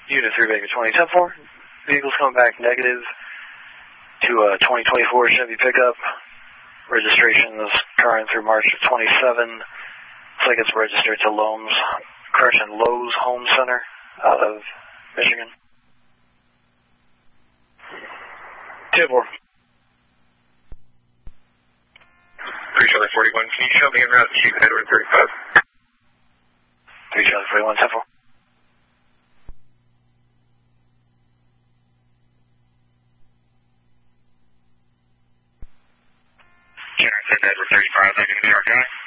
Unit 3 Baker 2010-4. Vehicle's coming back negative to a 2024 Chevy pickup. Registration is current through March of 27. Looks like it's registered to Lowe's Home Center out of Michigan. 10-4. 3 Charlie 41, can you show me en route to Edward 35? 3 Charlie 41, 10-4. Edward 35, that going to be our guy?